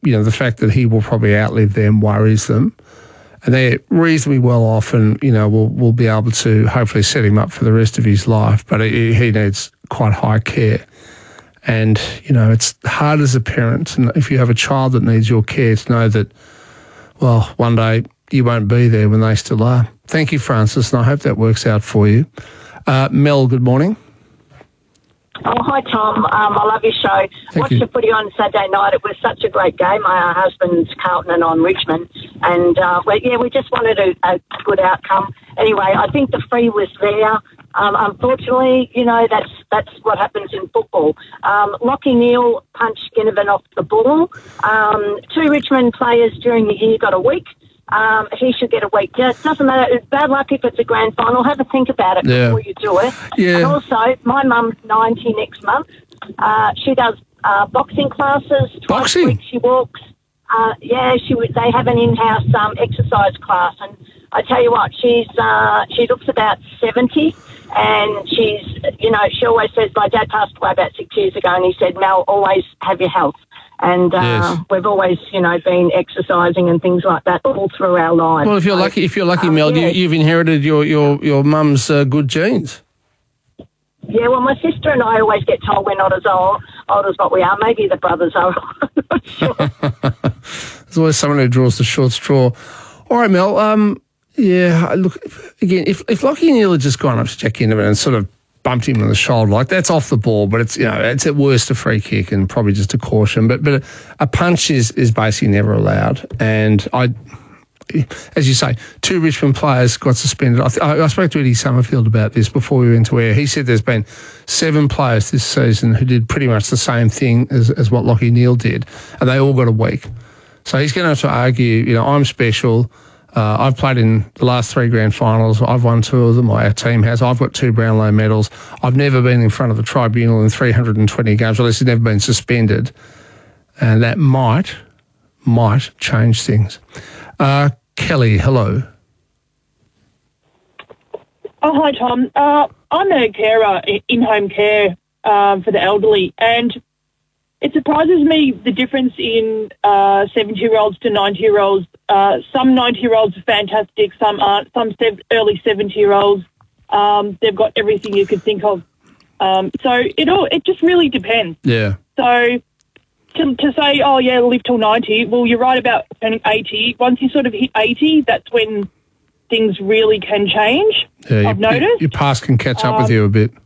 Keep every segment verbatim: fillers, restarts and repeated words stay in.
you know, the fact that he will probably outlive them worries them. And they're reasonably well off, and, you know, we'll, we'll be able to hopefully set him up for the rest of his life. But he, he needs quite high care. And, you know, it's hard as a parent, and if you have a child that needs your care, to know that, well, one day you won't be there when they still are. Thank you, Francis, and I hope that works out for you. Uh, Mel, good morning. Oh, hi, Tom. Um, I love your show. Thank Watched you. the footy on Saturday night. It was such a great game. My husband's Carlton and I'm Richmond. And, uh, well, yeah, we just wanted a, a good outcome. Anyway, I think the free was there. Um, unfortunately, you know, that's that's what happens in football. Um, Lockie Neal punched Ginnivan off the ball. Um, two Richmond players during the year got a week. Um, he should get a week. Yeah, it doesn't matter. It's bad luck if it's a grand final. Have a think about it Yeah. before you do it. Yeah. And also, my mum's ninety next month. Uh, she does uh, boxing classes. Twice Boxing? a week she walks. Uh, yeah, she would. They have an in-house um, exercise class, and I tell you what, she's uh, she looks about seventy, and she's, you know, she always says, my dad passed away about six years ago, and he said, Mel, always have your health. And uh, Yes. we've always, you know, been exercising and things like that all through our lives. Well, if you're So, lucky, if you're lucky, um, Mel, yeah. you, you've inherited your your your mum's uh, good genes. Yeah, well, my sister and I always get told we're not as old, old as what we are. Maybe the brothers are. I'm not sure. There's always someone who draws the short straw. All right, Mel. Um, yeah, look, again, if if Lockie Neal had just gone up to Jack Ginnivan and sort of bumped him on the shoulder, like, that's off the ball, but it's, you know, it's at worst a free kick and probably just a caution. But but a, a punch is is basically never allowed. And I, as you say, two Richmond players got suspended. I, th- I spoke to Eddie Summerfield about this before we went to air. He said there's been seven players this season who did pretty much the same thing as, as what Lockie Neal did, and they all got a week. So he's going to have to argue, you know, I'm special. Uh, I've played in the last three grand finals. I've won two of them. My team has. I've got two Brownlow medals. I've never been in front of a tribunal in three hundred twenty games, or at least he's never been suspended. And that might, might change things. Uh, Kelly, hello. Oh, hi, Tom. Uh, I'm a carer, in-home care um, for the elderly, and it surprises me the difference in uh, seventy-year-olds to ninety-year-olds. Uh, some ninety-year-olds are fantastic, some aren't. Some sev- early seventy-year-olds, um, they've got everything you could think of. Um, so it all it just really depends. Yeah. So to, to say, oh, yeah, live till ninety, well, you're right about turning eighty. Once you sort of hit eighty, that's when things really can change, Yeah, I've your, noticed. your past can catch up Um, with you a bit.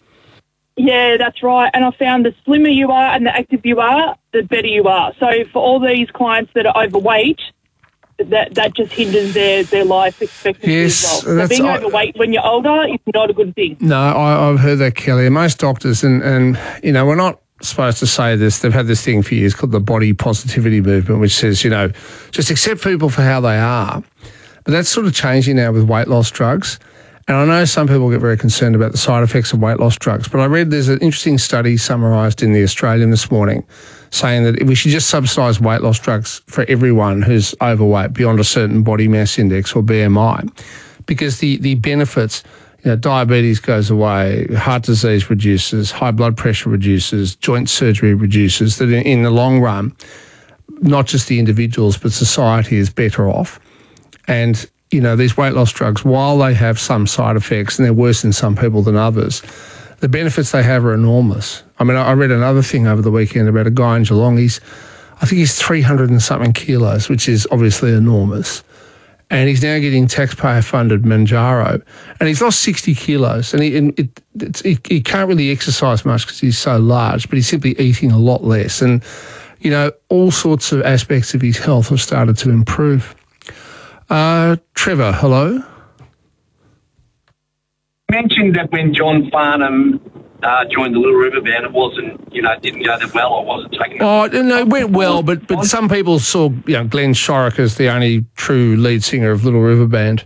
Yeah, that's right. And I found the slimmer you are and the active you are, the better you are. So for all these clients that are overweight, that that just hinders their, their life expectancy Yes, as well. So that's- being I- overweight when you're older is not a good thing. No, I, I've heard that, Kelly. Most doctors, and, and, you know, we're not supposed to say this. They've had this thing for years called the body positivity movement, which says, you know, just accept people for how they are. But that's sort of changing now with weight loss drugs. And I know some people get very concerned about the side effects of weight loss drugs, but I read there's an interesting study summarised in The Australian this morning saying that we should just subsidise weight loss drugs for everyone who's overweight beyond a certain body mass index or B M I, because the, the benefits, you know, diabetes goes away, heart disease reduces, high blood pressure reduces, joint surgery reduces, that in, in the long run, not just the individuals but society is better off. And you know, these weight loss drugs, while they have some side effects, and they're worse in some people than others, the benefits they have are enormous. I mean, I read another thing over the weekend about a guy in Geelong. He's, I think he's three hundred and something kilos, which is obviously enormous. And he's now getting taxpayer-funded Manjaro. And he's lost sixty kilos. And he, and it, it's, he, he can't really exercise much because he's so large, but he's simply eating a lot less. And, you know, all sorts of aspects of his health have started to improve. Uh, Trevor, hello. Mentioned that when John Farnham uh, joined the Little River Band, it wasn't, you know, didn't go that well or wasn't taking. Oh, no, it went well, but but some people saw, you know, Glenn Shorrock as the only true lead singer of Little River Band.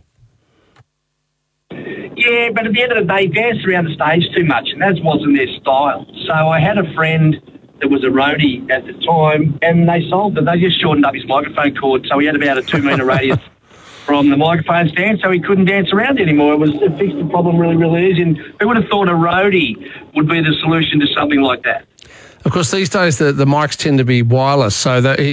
Yeah, but at the end of the day, danced around the stage too much, and that wasn't their style. So I had a friend that was a roadie at the time, and they solved it. They just shortened up his microphone cord, so he had about a two-metre radius from the microphone stand, so he couldn't dance around anymore. It was it fixed the problem really, really easy. And who would have thought a roadie would be the solution to something like that? Of course, these days the, the mics tend to be wireless, so that